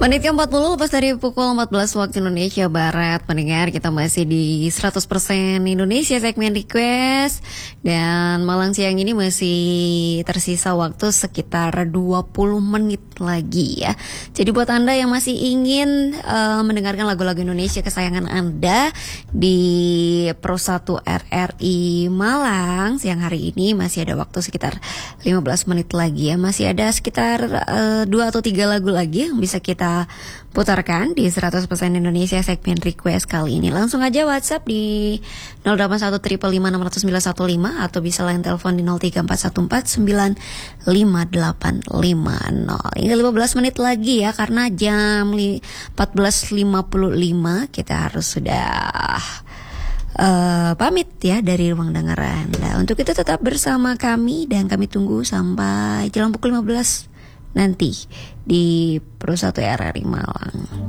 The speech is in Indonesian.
Menit ke-40 lepas dari pukul 14 waktu Indonesia Barat. Pendengar, kita masih di 100% Indonesia segmen request. Dan malam siang ini masih tersisa waktu sekitar 20 menit lagi ya. Jadi buat Anda yang masih ingin mendengarkan lagu-lagu Indonesia kesayangan Anda di Pro 1 RRI Malang siang hari ini, masih ada waktu sekitar 15 menit lagi ya. Masih ada sekitar 2 atau 3 lagu lagi yang bisa kita putarkan di 100% Indonesia segmen request kali ini. Langsung aja WhatsApp di 0815556915 atau bisa line telepon di 0341495850. Hingga 15 menit lagi ya, karena jam 14.55 kita harus sudah pamit ya dari ruang dengar Anda. Untuk itu tetap bersama kami dan kami tunggu sampai jelang pukul 15 nanti di Pro 1 RRI Malang.